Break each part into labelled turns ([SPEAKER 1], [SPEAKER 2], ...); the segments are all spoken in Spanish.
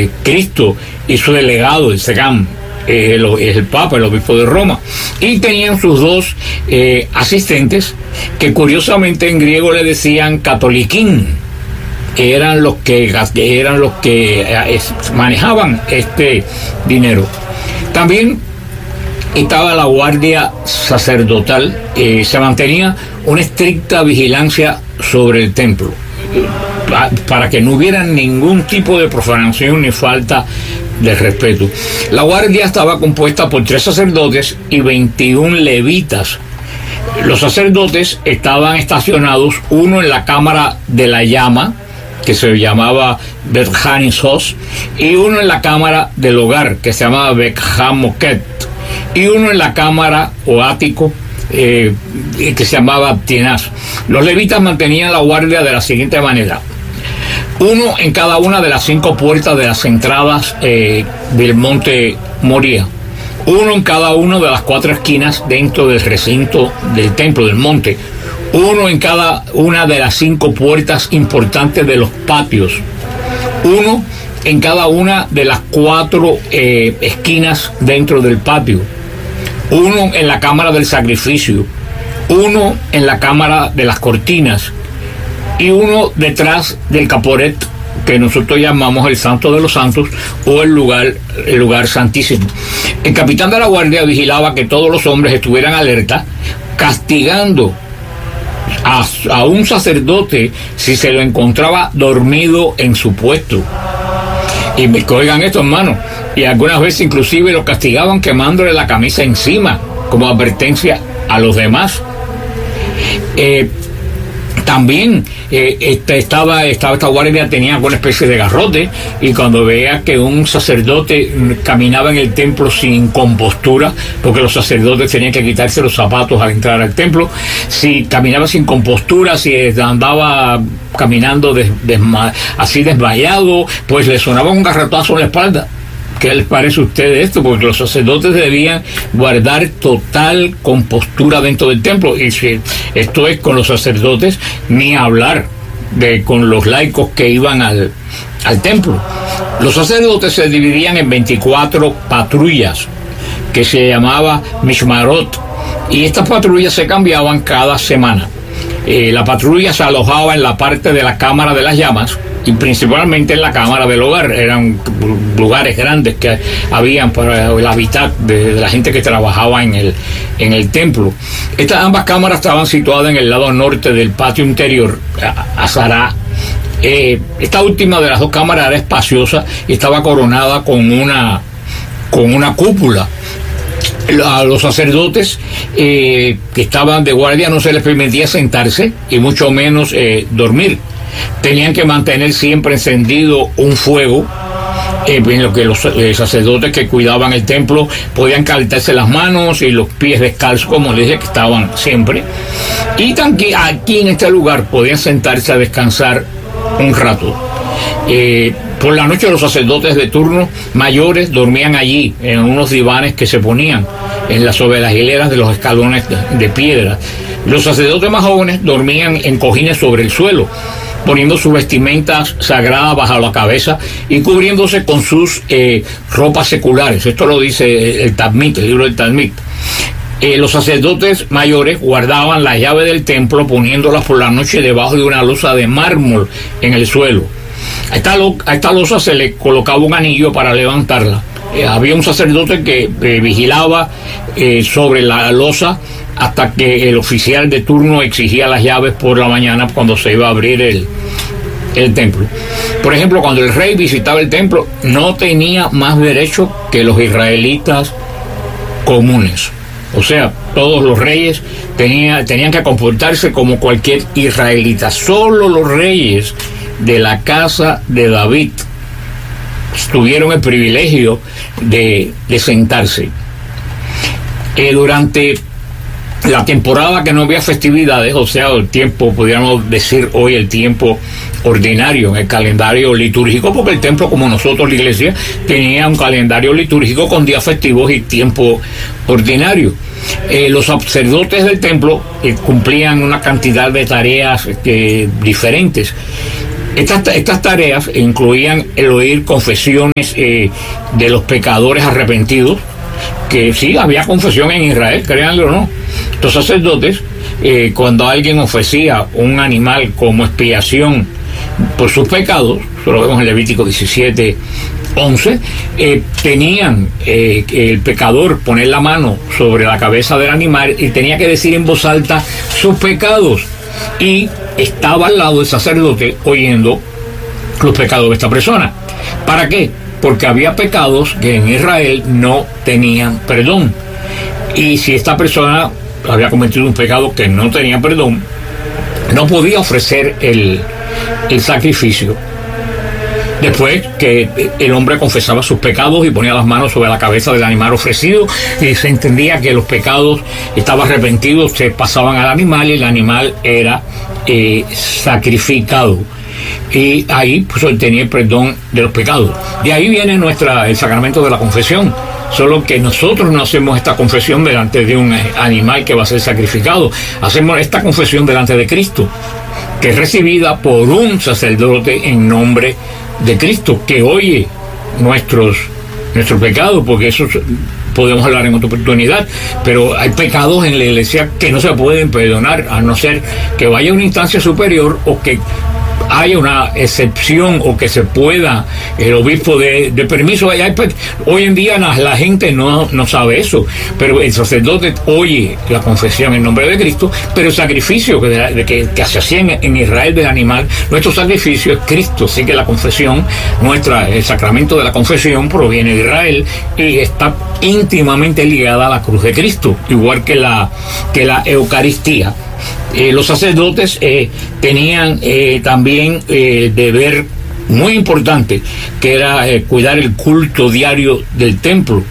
[SPEAKER 1] Cristo y su delegado, el Segam, es el Papa, el obispo de Roma, y tenían sus dos asistentes, que curiosamente en griego le decían catoliquín, que eran los que manejaban este dinero. También estaba la guardia sacerdotal. Se mantenía una estricta vigilancia sobre el templo, para que no hubiera ningún tipo de profanación ni falta de respeto. La guardia estaba compuesta por 3 sacerdotes y 21 levitas. Los sacerdotes estaban estacionados, uno en la cámara de la llama, que se llamaba Bet Hanisos, y uno en la cámara del hogar, que se llamaba Bet Hamoket, y uno en la cámara o ático, que se llamaba Tinás. Los levitas mantenían la guardia de la siguiente manera: uno en cada una de las 5 puertas de las entradas del monte Moría, uno en cada una de las 4 esquinas dentro del recinto del templo del monte, uno en cada una de las 5 puertas importantes de los patios, uno en cada una de las 4 esquinas dentro del patio, uno en la cámara del sacrificio, uno en la cámara de las cortinas y uno detrás del caporet, que nosotros llamamos el Santo de los Santos, o el lugar santísimo. El capitán de la guardia vigilaba que todos los hombres estuvieran alerta, castigando a un sacerdote si se lo encontraba dormido en su puesto. Y me oigan esto, hermano, y algunas veces inclusive lo castigaban quemándole la camisa encima, como advertencia a los demás. También estaba esta guardia, tenía alguna especie de garrote, y cuando veía que un sacerdote caminaba en el templo sin compostura, porque los sacerdotes tenían que quitarse los zapatos al entrar al templo, si caminaba sin compostura, si andaba caminando así desmayado, pues le sonaba un garrotazo en la espalda. ¿Qué les parece a ustedes esto? Porque los sacerdotes debían guardar total compostura dentro del templo, y si esto es con los sacerdotes, ni hablar con los laicos que iban al templo. Los sacerdotes se dividían en 24 patrullas, que se llamaba Mishmarot, y estas patrullas se cambiaban cada semana. La patrulla se alojaba en la parte de la cámara de las llamas, y principalmente en la cámara del hogar. Eran lugares grandes que habían para el hábitat de la gente que trabajaba en el templo. Estas ambas cámaras estaban situadas en el lado norte del patio interior, Azará. Esta última de las 2 cámaras era espaciosa y estaba coronada con una cúpula. A los sacerdotes que estaban de guardia no se les permitía sentarse y mucho menos dormir. Tenían que mantener siempre encendido un fuego, en lo que los sacerdotes que cuidaban el templo podían calentarse las manos y los pies descalzos, como les dije, que estaban siempre. Y también aquí en este lugar podían sentarse a descansar un rato. Por la noche los sacerdotes de turno mayores dormían allí, en unos divanes que se ponían sobre las hileras de los escalones de piedra. Los sacerdotes más jóvenes dormían en cojines sobre el suelo, poniendo sus vestimentas sagradas bajo la cabeza y cubriéndose con sus ropas seculares. Esto lo dice el Talmud, el libro del Talmud. Los sacerdotes mayores guardaban la llave del templo, poniéndolas por la noche debajo de una losa de mármol en el suelo. A esta losa se le colocaba un anillo para levantarla. Había un sacerdote que vigilaba sobre la losa hasta que el oficial de turno exigía las llaves por la mañana, cuando se iba a abrir el templo. Por ejemplo, cuando el rey visitaba el templo, no tenía más derecho que los israelitas comunes. O sea, todos los reyes tenían que comportarse como cualquier israelita. Solo los reyes de la casa de David tuvieron el privilegio de sentarse. Durante la temporada que no había festividades, o sea, el tiempo, podríamos decir hoy, el tiempo ordinario en el calendario litúrgico, porque el templo, como nosotros, la iglesia, tenía un calendario litúrgico con días festivos y tiempo ordinario. Los sacerdotes del templo cumplían una cantidad de tareas diferentes. Estas tareas incluían el oír confesiones de los pecadores arrepentidos, que sí, había confesión en Israel, créanlo o no. Los sacerdotes, cuando alguien ofrecía un animal como expiación por sus pecados, eso lo vemos en Levítico 17:11, tenían el pecador poner la mano sobre la cabeza del animal y tenía que decir en voz alta sus pecados, y estaba al lado del sacerdote oyendo los pecados de esta persona. ¿Para qué? Porque había pecados que en Israel no tenían perdón, y si esta persona había cometido un pecado que no tenía perdón, no podía ofrecer el sacrificio. Después que el hombre confesaba sus pecados y ponía las manos sobre la cabeza del animal ofrecido, y se entendía que los pecados estaban arrepentidos, se pasaban al animal y el animal era sacrificado. Y ahí pues obtenía el perdón de los pecados. De ahí viene el sacramento de la confesión. Solo que nosotros no hacemos esta confesión delante de un animal que va a ser sacrificado. Hacemos esta confesión delante de Cristo, que es recibida por un sacerdote en nombre de Cristo, que oye nuestros pecados, porque eso podemos hablar en otra oportunidad, pero hay pecados en la iglesia que no se pueden perdonar, a no ser que vaya a una instancia superior o que haya una excepción, o que se pueda el obispo de permiso. Hoy en día la gente no sabe eso, pero el sacerdote oye la confesión en nombre de Cristo, pero el sacrificio que se hacía en Israel del animal, nuestro sacrificio es Cristo. Así que la confesión nuestra, el sacramento de la confesión, proviene de Israel y está íntimamente ligada a la cruz de Cristo, igual que la Eucaristía. Los sacerdotes tenían también deber muy importante, que era cuidar el culto diario del templo.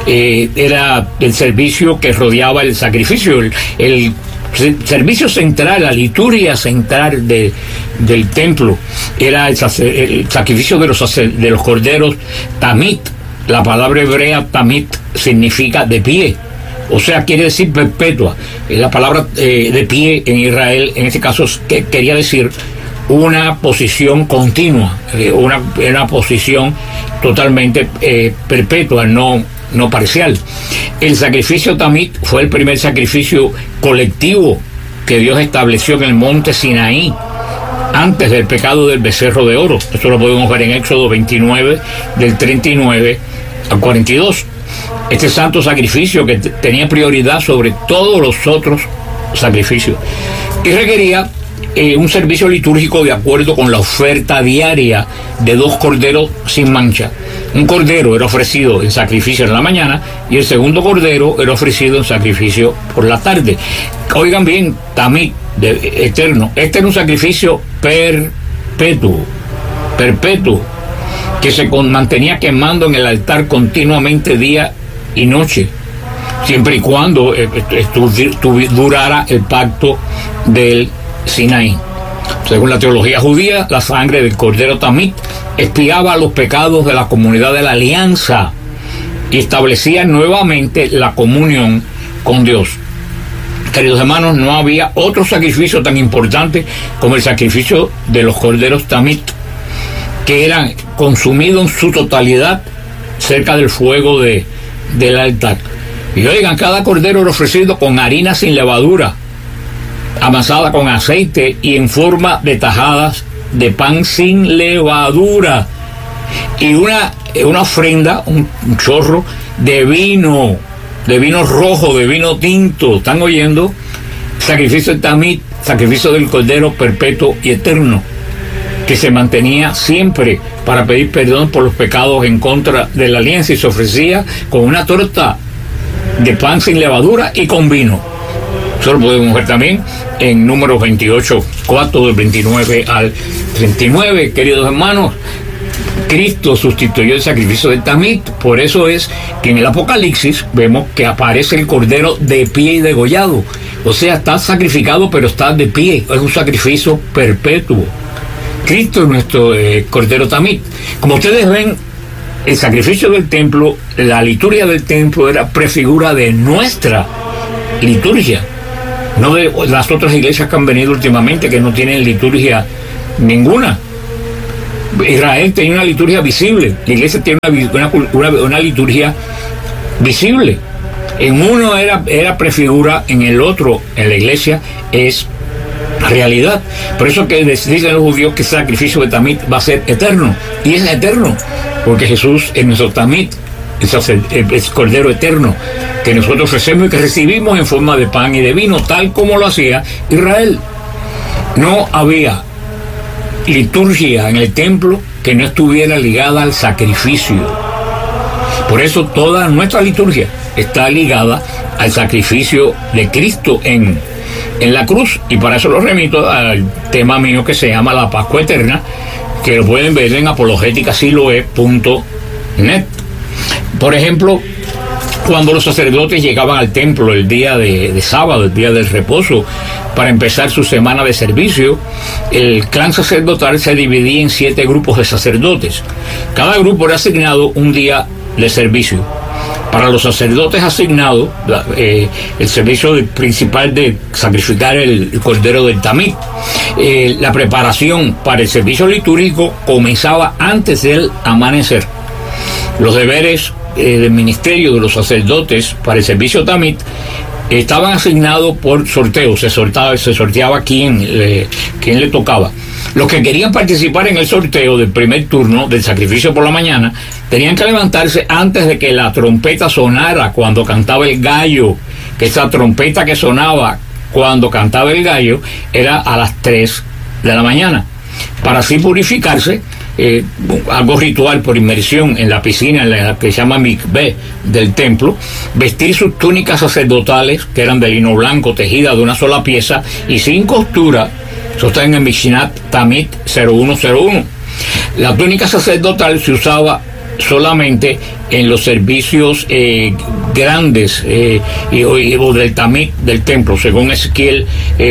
[SPEAKER 1] Era el servicio que rodeaba el sacrificio, el servicio central, la liturgia central del templo. Era el sacrificio de los corderos tamit. La palabra hebrea tamit significa de pie, o sea, quiere decir perpetua. La palabra de pie en Israel, en este caso, quería decir una posición continua, una posición totalmente perpetua, no parcial. El sacrificio tamit fue el primer sacrificio colectivo que Dios estableció en el monte Sinaí, antes del pecado del becerro de oro. Esto lo podemos ver en Éxodo 29, del 39 al 42. Este santo sacrificio que tenía prioridad sobre todos los otros sacrificios, y requería un servicio litúrgico de acuerdo con la oferta diaria de 2 corderos sin mancha. Un cordero era ofrecido en sacrificio en la mañana y el segundo cordero era ofrecido en sacrificio por la tarde. Oigan bien, tamit, eterno. Este era un sacrificio perpetuo, que se mantenía quemando en el altar continuamente día y noche, siempre y cuando durara el pacto del Sinaí. Según la teología judía, la sangre del cordero tamit expiaba los pecados de la comunidad de la alianza y establecía nuevamente la comunión con Dios. Queridos hermanos, no había otro sacrificio tan importante como el sacrificio de los corderos tamit, que eran consumidos en su totalidad cerca del fuego del altar. Y oigan, cada cordero era ofrecido con harina sin levadura, amasada con aceite y en forma de tajadas de pan sin levadura, y una ofrenda, un chorro de vino rojo, de vino tinto. ¿Están oyendo? Sacrificio del tamit, sacrificio del cordero perpetuo y eterno, que se mantenía siempre para pedir perdón por los pecados en contra de la alianza, y se ofrecía con una torta de pan sin levadura y con vino. Eso lo podemos ver también en Números 28:4, del 29 al 39. Queridos hermanos, Cristo sustituyó el sacrificio del tamit. Por eso es que en el Apocalipsis vemos que aparece el cordero de pie y degollado. O sea, está sacrificado, pero está de pie. Es un sacrificio perpetuo. Cristo es nuestro cordero tamit. Como ustedes ven, el sacrificio del templo, la liturgia del templo, era prefigura de nuestra liturgia, no de las otras iglesias que han venido últimamente, que no tienen liturgia ninguna. Israel tenía una liturgia visible, la iglesia tiene una liturgia visible. En uno era prefigura, en el otro, en la iglesia, es realidad. Por eso que dicen los judíos que el sacrificio de Tamid va a ser eterno, y es eterno, porque Jesús es nuestro Tamid, el Cordero eterno, que nosotros ofrecemos y que recibimos en forma de pan y de vino, tal como lo hacía Israel. No había liturgia en el templo que no estuviera ligada al sacrificio. Por eso toda nuestra liturgia está ligada al sacrificio de Cristo en la cruz, y para eso lo remito al tema mío que se llama La Pascua Eterna, que lo pueden ver en apologeticasiloe.net. Por ejemplo, cuando los sacerdotes llegaban al templo el día de sábado, el día del reposo, para empezar su semana de servicio, el clan sacerdotal se dividía en 7 grupos de sacerdotes. Cada grupo era asignado un día de servicio. Para los sacerdotes asignados, el servicio principal de sacrificar el cordero del Tamid, la preparación para el servicio litúrgico comenzaba antes del amanecer. Los deberes del ministerio de los sacerdotes para el servicio Tamid estaban asignados por sorteo, se sorteaba quién le tocaba. Los que querían participar en el sorteo del primer turno del sacrificio por la mañana tenían que levantarse antes de que la trompeta sonara cuando cantaba el gallo, que esa trompeta que sonaba cuando cantaba el gallo era a las 3 de la mañana, para así purificarse, algo ritual por inmersión en la piscina, en la que se llama mikveh del templo, vestir sus túnicas sacerdotales, que eran de lino blanco, tejidas de una sola pieza y sin costura. Eso está en el Mishnat Tamid 0101. La túnica sacerdotal se usaba solamente en los servicios grandes o del Tamid del templo, según Ezequiel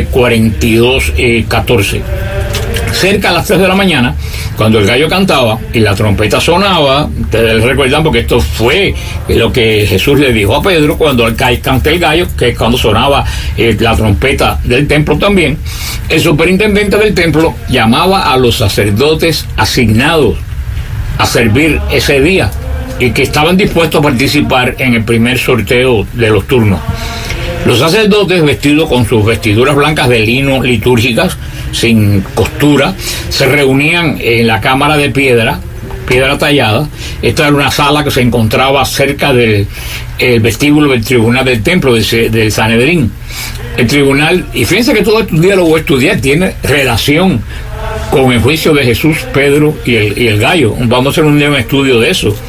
[SPEAKER 1] 42:14. Cerca a las 3 de la mañana, cuando el gallo cantaba y la trompeta sonaba, ustedes recuerdan porque esto fue lo que Jesús le dijo a Pedro cuando canta el gallo, que es cuando sonaba la trompeta del templo también, el superintendente del templo llamaba a los sacerdotes asignados a servir ese día y que estaban dispuestos a participar en el primer sorteo de los turnos. Los sacerdotes, vestidos con sus vestiduras blancas de lino litúrgicas, sin costura, se reunían en la cámara de piedra tallada. Esta era una sala que se encontraba cerca del vestíbulo del tribunal del templo, del Sanedrín. El tribunal, y fíjense que todo este día lo voy a estudiar, tiene relación con el juicio de Jesús, Pedro y el gallo. Vamos a hacer un día un estudio de eso.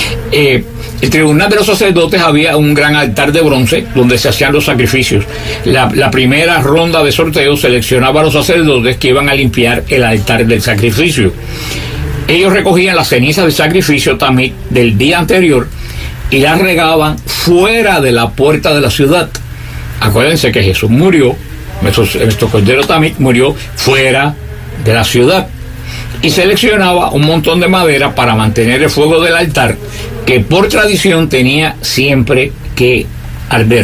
[SPEAKER 1] El tribunal de los sacerdotes había un gran altar de bronce donde se hacían los sacrificios. La primera ronda de sorteo seleccionaba a los sacerdotes que iban a limpiar el altar del sacrificio. Ellos recogían las cenizas del sacrificio Tamid del día anterior y las regaban fuera de la puerta de la ciudad. Acuérdense que Jesús murió, nuestro Cordero Tamid murió fuera de la ciudad, y seleccionaba un montón de madera para mantener el fuego del altar, que por tradición tenía siempre que arder.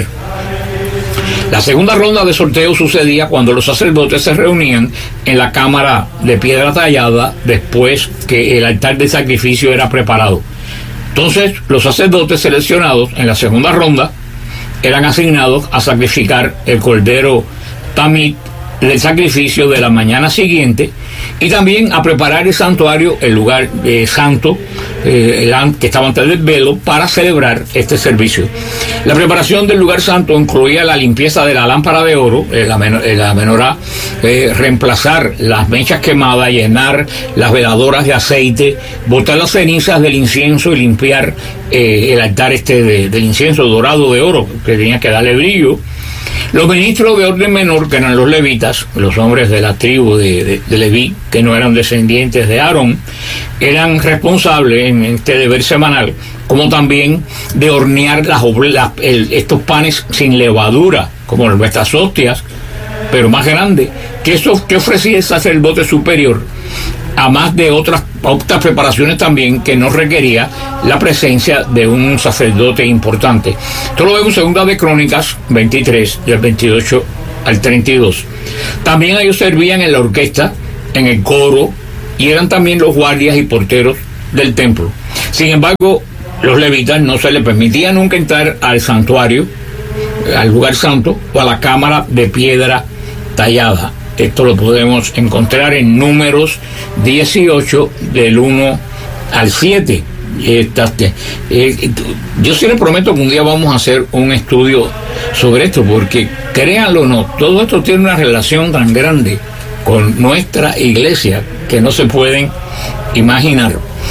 [SPEAKER 1] La segunda ronda de sorteo sucedía cuando los sacerdotes se reunían en la cámara de piedra tallada después que el altar de sacrificio era preparado. Entonces, los sacerdotes seleccionados en la segunda ronda eran asignados a sacrificar el cordero Tamid del sacrificio de la mañana siguiente, y también a preparar el santuario, el lugar santo que estaba antes del velo, para celebrar este servicio. La preparación del lugar santo incluía la limpieza de la lámpara de oro, la menorá, reemplazar las mechas quemadas, llenar las veladoras de aceite, botar las cenizas del incienso y limpiar el altar del incienso dorado de oro, que tenía que darle brillo. Los ministros de orden menor, que eran los levitas, los hombres de la tribu de Leví, que no eran descendientes de Aarón, eran responsables en este deber semanal, como también de hornear estos panes sin levadura, como nuestras hostias, pero más grandes, que ofrecía el sacerdote superior, a más de otras preparaciones también que no requería la presencia de un sacerdote importante. Esto lo vemos en 2 de Crónicas 23, del 28 al 32. También ellos servían en la orquesta, en el coro, y eran también los guardias y porteros del templo. Sin embargo, los levitas no se les permitía nunca entrar al santuario, al lugar santo, o a la cámara de piedra tallada. Esto lo podemos encontrar en Números 18, del 1 al 7. Yo sí les prometo que un día vamos a hacer un estudio sobre esto, porque créanlo o no, todo esto tiene una relación tan grande con nuestra iglesia que no se pueden imaginar.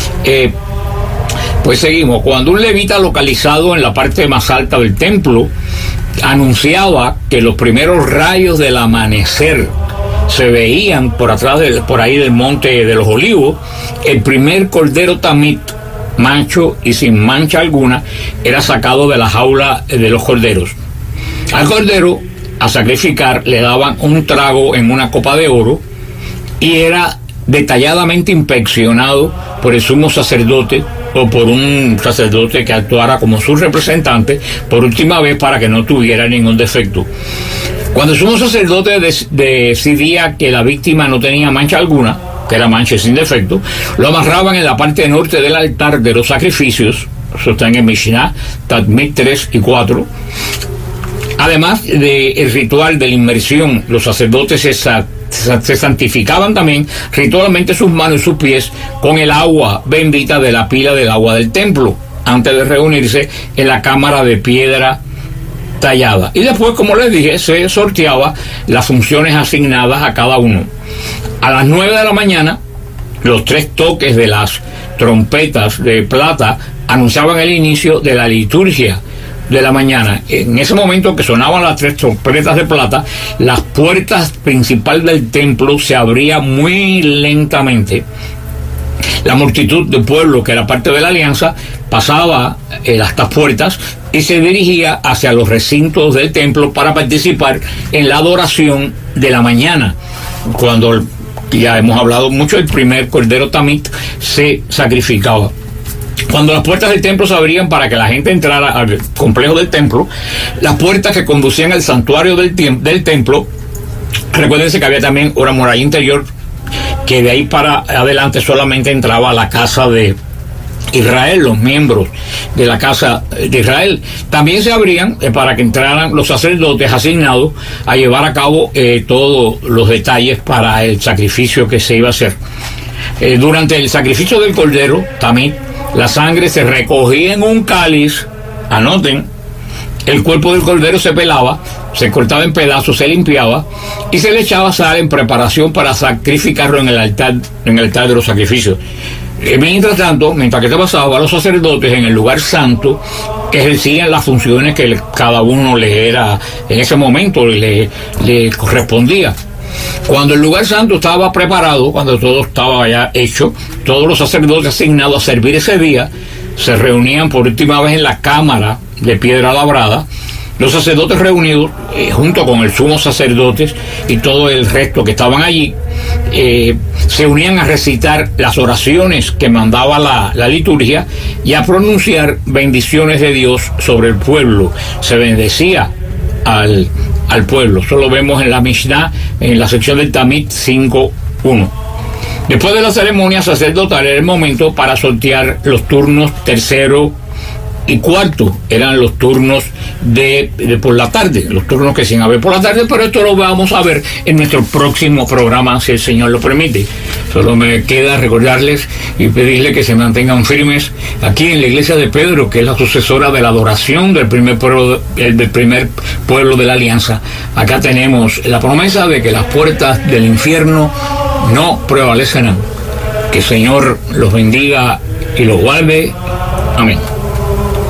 [SPEAKER 1] Pues seguimos. Cuando un levita localizado en la parte más alta del templo anunciaba que los primeros rayos del amanecer se veían por atrás por ahí del monte de los Olivos, el primer cordero tamit, macho y sin mancha alguna, era sacado de la jaula de los corderos. Al cordero, a sacrificar, le daban un trago en una copa de oro y era detalladamente inspeccionado por el sumo sacerdote o por un sacerdote que actuara como su representante por última vez para que no tuviera ningún defecto. Cuando el sumo sacerdote decidía que la víctima no tenía mancha alguna, que era mancha sin defecto, lo amarraban en la parte norte del altar de los sacrificios. Eso está en el Mishnah, Tamid 3 y 4. Además del ritual de la inmersión, los sacerdotes se santificaban también ritualmente sus manos y sus pies con el agua bendita de la pila del agua del templo, antes de reunirse en la cámara de piedra tallada. Y después, como les dije, se sorteaba las funciones asignadas a cada uno. A las 9 de la mañana, los 3 toques de las trompetas de plata anunciaban el inicio de la liturgia de la mañana. En ese momento que sonaban las 3 trompetas de plata, las puertas principales del templo se abrían muy lentamente. La multitud del pueblo, que era parte de la alianza, pasaba estas puertas y se dirigía hacia los recintos del templo para participar en la adoración de la mañana, cuando, ya hemos hablado mucho, el primer cordero tamit se sacrificaba. Cuando las puertas del templo se abrían para que la gente entrara al complejo del templo, las puertas que conducían al santuario del templo, recuérdense que había también una muralla interior, que de ahí para adelante solamente entraba a la casa de Israel, los miembros de la casa de Israel. También se abrían para que entraran los sacerdotes asignados a llevar a cabo todos los detalles para el sacrificio que se iba a hacer. Durante el sacrificio del cordero, también la sangre se recogía en un cáliz, anoten, el cuerpo del cordero se pelaba, se cortaba en pedazos, se limpiaba y se le echaba sal en preparación para sacrificarlo en el altar de los sacrificios. Mientras tanto, mientras que se pasaba, los sacerdotes en el lugar santo ejercían las funciones que cada uno le era en ese momento le correspondía. Cuando el lugar santo estaba preparado, cuando todo estaba ya hecho, todos los sacerdotes asignados a servir ese día se reunían por última vez en la cámara de piedra labrada. Los sacerdotes reunidos, junto con el sumo sacerdote y todo el resto que estaban allí, se unían a recitar las oraciones que mandaba la liturgia y a pronunciar bendiciones de Dios sobre el pueblo. Se bendecía al pueblo. Eso lo vemos en la Mishnah, en la sección del Tamid 5.1. Después de la ceremonia sacerdotal era el momento para sortear los turnos tercero y cuarto. Eran los turnos de por la tarde, los turnos que sin haber por la tarde, pero esto lo vamos a ver en nuestro próximo programa, si el Señor lo permite. Solo me queda recordarles y pedirles que se mantengan firmes aquí en la iglesia de Pedro, que es la sucesora de la adoración del primer pueblo de la alianza. Acá tenemos la promesa de que las puertas del infierno no prevalecerán. Que el Señor los bendiga y los guarde. Amén.